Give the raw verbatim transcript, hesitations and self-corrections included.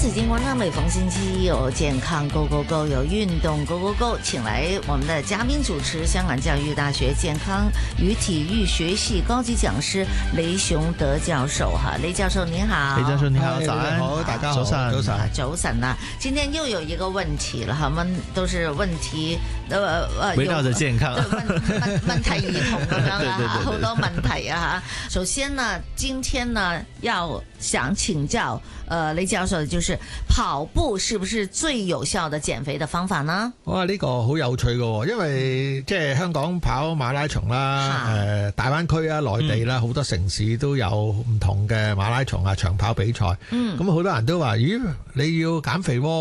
紫金廣場每逢星期一有健康 Go Go Go， 有運動 Go Go Go， 請來我們的嘉賓主持香港教育大學健康與體育學系高級講師李雄德教授哈，李教授你好。 李教授你好，早安， 好，大家好， 早晨， 早晨， 早晨啊！今天又有一個問題了哈，我們都是問題，呃呃， 圍繞着健康， 問問問題兒童咁樣啦，好對多問題啊吓。首先呢，今天呢要想請教，呃，李教授，就是跑步是不是最有效的減肥的方法呢？ 哇，呢個好有趣嘅，因為即係香港跑馬拉松啦，誒，大灣區啊、內地啦，好多城市都有唔同嘅馬拉松啊、長跑比賽。嗯，咁好多人都話，咦，你要減肥喎？